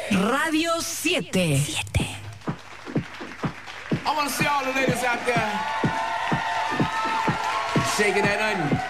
Radio 7. I want to see all the ladies out there shaking that onion.